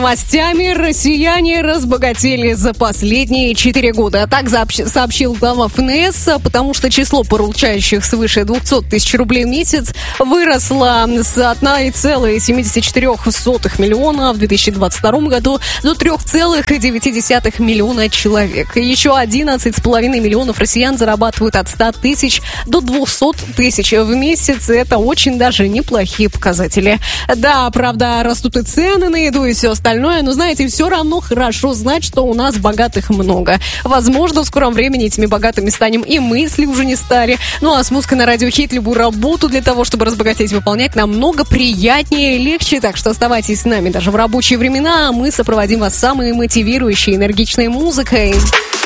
Новостями россияне разбогатели за последние 4 года. Так сообщил глава ФНС, потому что число получающих свыше 200 тысяч рублей в месяц выросло с 1,74 миллиона в 2022 году до 3,9 миллиона человек. Еще 11,5 миллионов россиян зарабатывают от 100 тысяч до 200 тысяч в месяц. Это очень даже неплохие показатели. Да, правда, растут и цены на еду и все остальное. Но, знаете, все равно хорошо знать, что у нас богатых много. Возможно, в скором времени этими богатыми станем и мы, если уже не стали. Ну, а с музыкой на Радио Хит любую работу для того, чтобы разбогатеть, выполнять намного приятнее и легче. Так что оставайтесь с нами даже в рабочие времена, а мы сопроводим вас самой мотивирующей, энергичной музыкой.